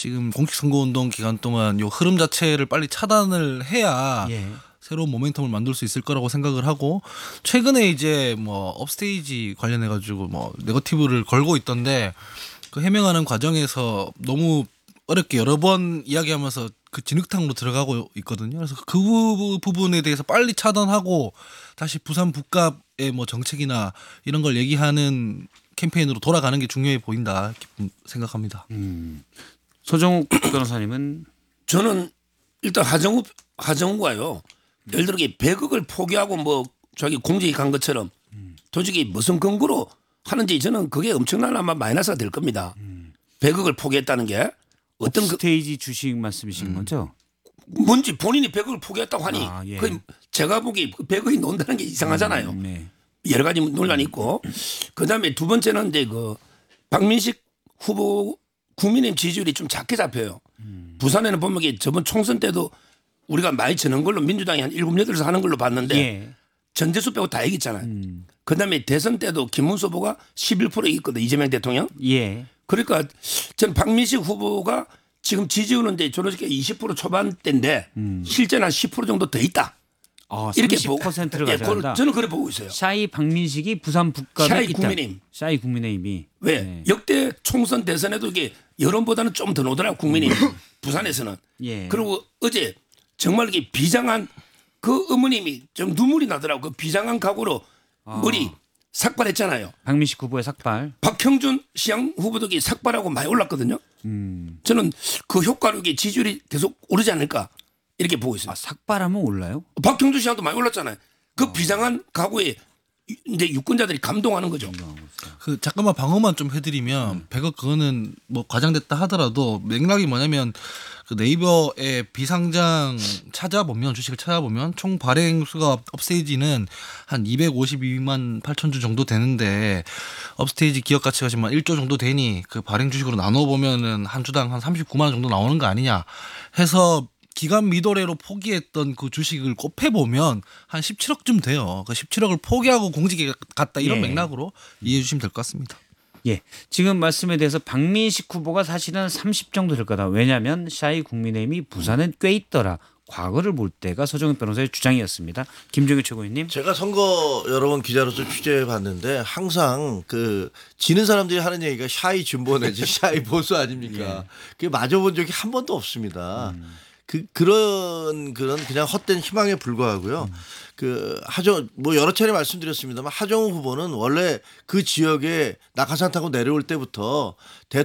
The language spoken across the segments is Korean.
지금 공식 선거운동 기간 동안 요 흐름 자체를 빨리 차단을 해야 예. 새로운 모멘텀을 만들 수 있을 거라고 생각을 하고 최근에 이제 뭐 업스테이지 관련해 가지고 뭐 네거티브를 걸고 있던데 그 해명하는 과정에서 너무 어렵게 여러 번 이야기하면서 그 진흙탕으로 들어가고 있거든요. 그래서 그 부분에 대해서 빨리 차단하고 다시 부산 북갑의 뭐 정책이나 이런 걸 얘기하는 캠페인으로 돌아가는 게 중요해 보인다 생각합니다. 서정욱 변호사님은 저는 일단 하정우가요. 예를 들어 100억을 포기하고 뭐 자기 공직에 간 것처럼 도저히 무슨 근거로 하는지 저는 그게 엄청난 아마 마이너스가 될 겁니다. 100억을 포기했다는 게 어떤 스테이지 주식 말씀이신 거죠? 뭔지 본인이 100억을 포기했다고 하니 예. 그 제가 보기 100억이 논다는 게 이상하잖아요. 네. 여러 가지 논란이 있고 그다음에 두 번째는 이제 그 박민식 후보 국민의힘 지지율이 좀 작게 잡혀요. 부산에는 보면 이게 저번 총선 때도 우리가 많이 지는 걸로 민주당이 한 7, 8에서 하는 걸로 봤는데 예. 전재수 빼고 다 이겼잖아요. 그다음에 대선 때도 김문수 후보가 11% 이겼거든 이재명 대통령. 예. 그러니까 전 박민식 후보가 지금 지지율은 이제 저렇게 20% 초반대인데 실제는 한 10% 정도 더 있다. 이렇게 30%를 예, 가져간다. 저는 그래 보고 있어요. 샤이 박민식이 부산 북갑에 샤이 있다. 국민의힘. 샤이 국민의힘이. 왜 네. 역대 총선 대선에도 이게 여론보다는 좀 더 나오더라고 국민의힘 부산에서는. 예. 그리고 어제 정말 이게 비장한 그 어머님이 좀 눈물이 나더라고. 그 비장한 각오로 머리 삭발했잖아요. 박민식 후보의 삭발. 박형준 시장 후보도 이게 삭발하고 많이 올랐거든요. 저는 그 효과로 이게 지지율이 계속 오르지 않을까 이렇게 보고 있어요. 삭발하면 올라요? 박형준 시장도 많이 올랐잖아요. 그 비장한 각오에 이제 유권자들이 감동하는 거죠. 그 잠깐만 방어만 좀 해드리면 100억 그거는 뭐 과장됐다 하더라도 맥락이 뭐냐면 그 네이버에 비상장 찾아보면 주식을 찾아보면 총 발행 수가 업스테이지는 한 252만 8천 주 정도 되는데 업스테이지 기업 가치가 지금 1조 정도 되니 그 발행 주식으로 나눠 보면은 한 주당 한 39만 원 정도 나오는 거 아니냐 해서 기간 미도래로 포기했던 그 주식을 곱해 보면 한 17억쯤 돼요. 그 17억을 포기하고 공직에 갔다 이런 예. 맥락으로 이해해 주시면 될 것 같습니다. 예. 지금 말씀에 대해서 박민식 후보가 사실은 30 정도 될 거다. 왜냐하면 샤이 국민의힘이 부산은 꽤 있더라. 과거를 볼 때가 서정욱 변호사의 주장이었습니다. 김종일 최고위원님. 제가 선거 여러 번 기자로서 취재해 봤는데 항상 그 지는 사람들이 하는 얘기가 샤이 준보 내지 샤이 보수 아닙니까? 그게 맞아본 적이 한 번도 없습니다. 그런 그냥 헛된 희망에 불과하고요. 그 뭐 여러 차례 말씀드렸습니다만 하정우 후보는 원래 그 지역에 낙하산 타고 내려올 때부터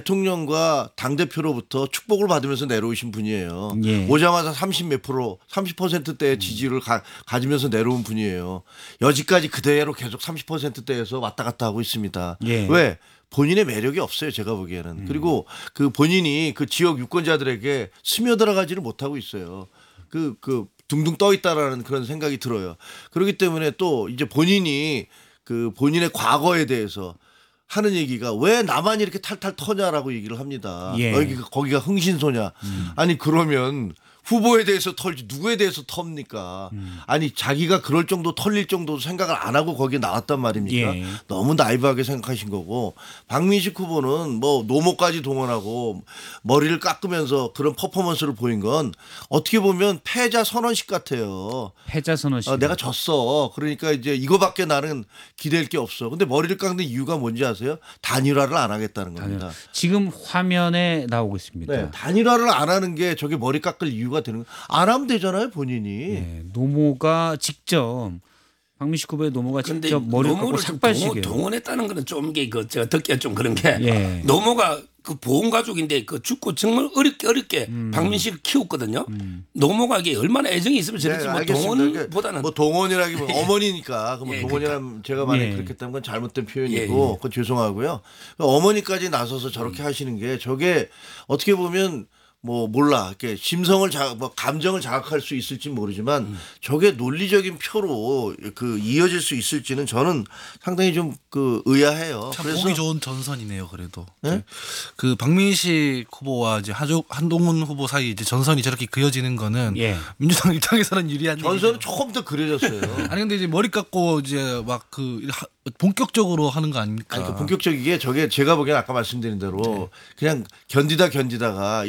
대통령과 당 대표로부터 축복을 받으면서 내려오신 분이에요. 예. 오자마자 30몇 프로, 30%대의 지지를 가지면서 내려온 분이에요. 여지까지 그대로 계속 30%대에서 왔다 갔다 하고 있습니다. 예. 왜? 본인의 매력이 없어요. 제가 보기에는. 그리고 그 본인이 그 지역 유권자들에게 스며들어가지를 못하고 있어요. 그 둥둥 떠 있다라는 그런 생각이 들어요. 그렇기 때문에 또 이제 본인이 그 본인의 과거에 대해서 하는 얘기가 왜 나만 이렇게 탈탈 터냐라고 얘기를 합니다. 예. 거기가 흥신소냐. 아니 그러면 후보에 대해서 털지 누구에 대해서 텁니까? 아니 자기가 그럴 정도 털릴 정도 생각을 안 하고 거기에 나왔단 말입니까? 예. 너무 나이브하게 생각하신 거고 박민식 후보는 뭐 노모까지 동원하고 머리를 깎으면서 그런 퍼포먼스를 보인 건 어떻게 보면 패자 선언식 같아요. 패자 선언식. 내가 졌어. 그러니까 이제 이거밖에 나는 기댈 게 없어. 근데 머리를 깎는 이유가 뭔지 아세요? 단일화를 안 하겠다는 겁니다. 지금 화면에 나오고 있습니다. 네, 단일화를 안 하는 게 저게 머리 깎을 이유가 되는 거. 안 하면 되잖아요, 본인이. 네, 노모가 직접 박민식 후보의 노모가 근데 직접 머리를 깎고 노모를 좀 삭발식이에요. 동원했다는 거는 좀 이게 그 제가 듣기가 좀 그런 게 예. 노모가 그 보험 가족인데 그 죽고 정말 어렵게 박민식을 키웠거든요. 노모가 이게 얼마나 애정이 있으면 저렇지 뭐 알겠습니다. 동원보다는 뭐 동원이라기보다 어머니니까 그뭐 예, 동원이라면 제가 만약에 예. 그렇게 했다면 건 잘못된 표현이고 그건 죄송하고요. 어머니까지 나서서 저렇게 하시는 게 저게 어떻게 보면 뭐 몰라 이렇게 뭐 감정을 자극할 수 있을지 모르지만 저게 논리적인 표로 그 이어질 수 있을지는 저는 상당히 좀 그 의아해요. 참 그래서 보기 좋은 전선이네요. 그래도 네? 그 박민식 후보와 이제 한동훈 후보 사이 이제 전선이 저렇게 그어지는 거는 예. 민주당 입장에서는 유리한 전선은 얘기죠. 조금 더 그려졌어요. 아니 근데 이제 머리 깎고 이제 막 그 본격적으로 하는 거 아닙니까? 아니, 그 본격적이게 저게 제가 보기엔 아까 말씀드린 대로 그냥 견디다가